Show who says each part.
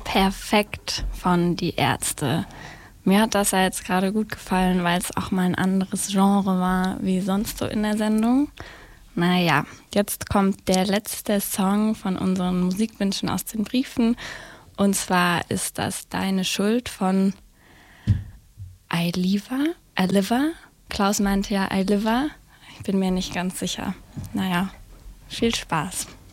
Speaker 1: Perfekt von Die Ärzte. Mir hat das ja jetzt gerade gut gefallen, weil es auch mal ein anderes Genre war wie sonst so in der Sendung. Naja, jetzt kommt der letzte Song von unseren Musikwünschen aus den Briefen. Und zwar ist das Deine Schuld von Ailiva. Klaus meinte ja Ailiva. Ich bin mir nicht ganz sicher. Naja, viel Spaß.